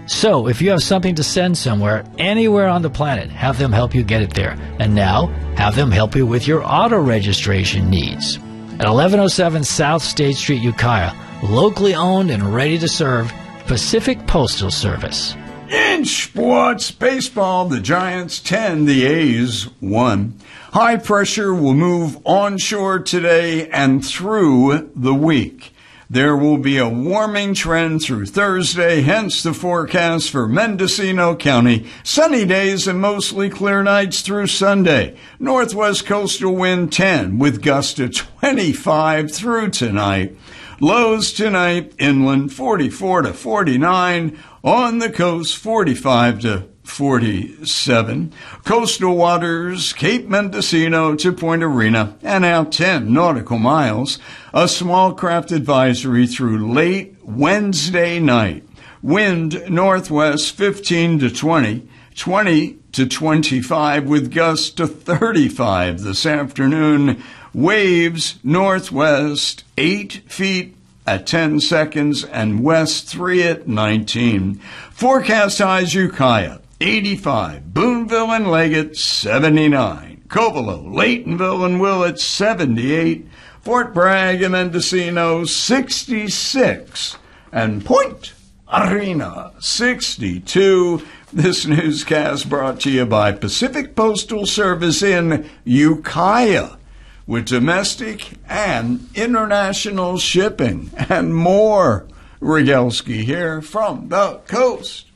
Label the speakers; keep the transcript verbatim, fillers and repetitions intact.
Speaker 1: So, if you have something to send somewhere, anywhere on the planet, have them help you get it there. And now, have them help you with your auto registration needs. At eleven oh seven South State Street, Ukiah, locally owned and ready to serve, Pacific Postal Service.
Speaker 2: In sports, baseball, the Giants ten, the A's one. High pressure will move onshore today and through the week. There will be a warming trend through Thursday, hence the forecast for Mendocino County. Sunny days and mostly clear nights through Sunday. Northwest coastal wind ten with gusts to twenty-five through tonight. Lows tonight, inland forty-four to forty-nine. On the coast, forty-five to forty-seven. Coastal waters, Cape Mendocino to Point Arena, and out ten nautical miles. A small craft advisory through late Wednesday night. Wind northwest fifteen to twenty, twenty to twenty-five with gusts to thirty-five this afternoon. Waves northwest eight feet at ten seconds and west three at nineteen. Forecast highs Ukiah eighty-five, Boonville and Leggett seventy-nine, Covelo, Laytonville and Willett seventy-eight, Fort Bragg and Mendocino sixty-six, and Point Arena sixty-two. This newscast brought to you by Pacific Postal Service in Ukiah, with domestic and international shipping and more. Rogalski here from the coast.